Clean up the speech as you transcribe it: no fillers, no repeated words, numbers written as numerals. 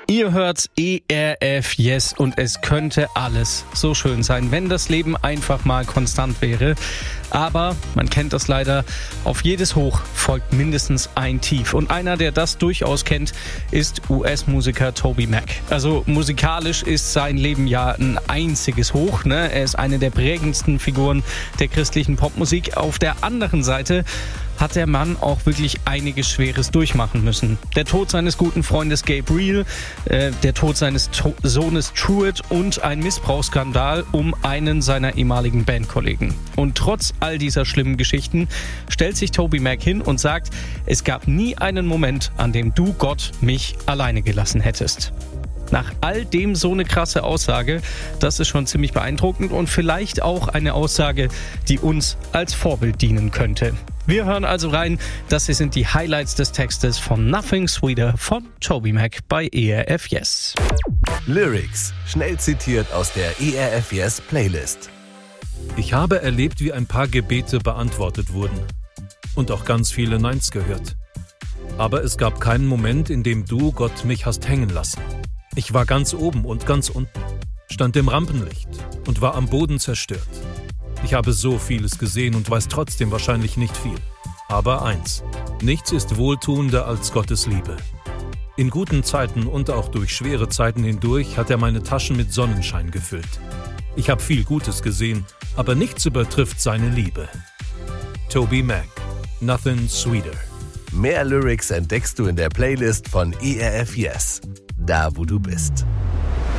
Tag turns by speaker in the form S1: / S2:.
S1: Ihr hört ERF Yes und es könnte alles so schön sein, wenn das Leben einfach mal konstant wäre. Aber, man kennt das leider, auf jedes Hoch folgt mindestens ein Tief. Und einer, der das durchaus kennt, ist US-Musiker TobyMac. Also musikalisch ist sein Leben ja ein einziges Hoch, ne? Er ist eine der prägendsten Figuren der christlichen Popmusik. Auf der anderen Seite hat der Mann auch wirklich einiges Schweres durchmachen müssen. Der Tod seines guten Freundes Gabriel, der Tod seines Sohnes Truett und ein Missbrauchsskandal um einen seiner ehemaligen Bandkollegen. Und trotz all dieser schlimmen Geschichten stellt sich TobyMac hin und sagt, es gab nie einen Moment, an dem du, Gott, mich alleine gelassen hättest. Nach all dem so eine krasse Aussage, das ist schon ziemlich beeindruckend und vielleicht auch eine Aussage, die uns als Vorbild dienen könnte. Wir hören also rein, das hier sind die Highlights des Textes von Nothing Sweeter von TobyMac bei ERF Yes.
S2: Lyrics, schnell zitiert aus der ERF Yes Playlist.
S3: Ich habe erlebt, wie ein paar Gebete beantwortet wurden und auch ganz viele Neins gehört. Aber es gab keinen Moment, in dem du, Gott, mich hast hängen lassen. Ich war ganz oben und ganz unten, stand im Rampenlicht und war am Boden zerstört. Ich habe so vieles gesehen und weiß trotzdem wahrscheinlich nicht viel. Aber eins, nichts ist wohltuender als Gottes Liebe. In guten Zeiten und auch durch schwere Zeiten hindurch hat er meine Taschen mit Sonnenschein gefüllt. Ich habe viel Gutes gesehen, aber nichts übertrifft seine Liebe. TobyMac, Nothing Sweeter.
S2: Mehr Lyrics entdeckst du in der Playlist von ERF Yes, da wo du bist.